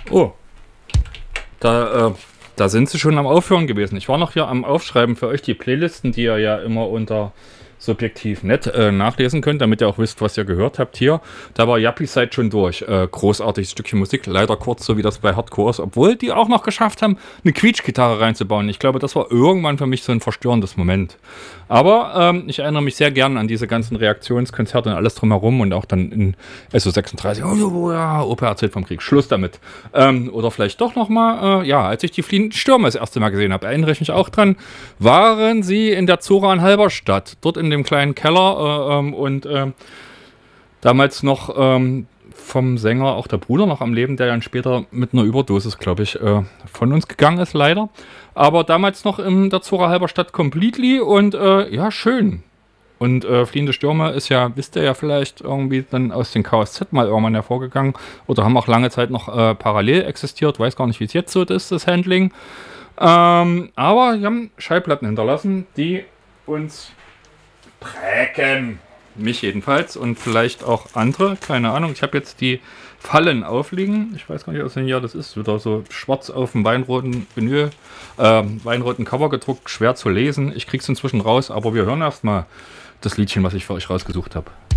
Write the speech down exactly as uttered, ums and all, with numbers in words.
Oh, da, äh, da sind sie schon am Aufhören gewesen. Ich war noch hier am Aufschreiben für euch die Playlisten, die ihr ja immer unter subjektiv nett äh, nachlesen könnt, damit ihr auch wisst, was ihr gehört habt hier. Da war Yuppie-Side schon durch. Äh, großartiges Stückchen Musik, leider kurz, so wie das bei Hardcore ist, obwohl die auch noch geschafft haben, eine Quietschgitarre reinzubauen. Ich glaube, das war irgendwann für mich so ein verstörendes Moment. Aber ähm, ich erinnere mich sehr gern an diese ganzen Reaktionskonzerte und alles drumherum und auch dann in S O sechsunddreißig, oh ja, Opa erzählt vom Krieg, Schluss damit. Ähm, oder vielleicht doch nochmal, äh, ja, als ich die Fliehenden Stürme das erste Mal gesehen habe, erinnere ich mich auch dran, waren sie in der Zora in Halberstadt, dort in dem kleinen Keller äh, ähm, und äh, damals noch ähm, vom Sänger auch der Bruder noch am Leben, der dann später mit einer Überdosis, glaube ich, äh, von uns gegangen ist, leider. Aber damals noch in der Zora Halberstadt completely und äh, ja, schön. Und äh, Fliehende Stürme ist ja, wisst ihr ja vielleicht, irgendwie dann aus den K S Z mal irgendwann hervorgegangen oder haben auch lange Zeit noch äh, parallel existiert. Weiß gar nicht, wie es jetzt so ist, das Handling. Ähm, aber wir haben Schallplatten hinterlassen, die uns prägen. Mich jedenfalls und vielleicht auch andere, keine Ahnung. Ich habe jetzt die Fallen aufliegen. Ich weiß gar nicht, aus welchem Jahr das ist. Wieder so schwarz auf dem weinroten Vinyl, äh, weinroten Cover gedruckt, schwer zu lesen. Ich krieg's inzwischen raus, aber wir hören erstmal das Liedchen, was ich für euch rausgesucht habe.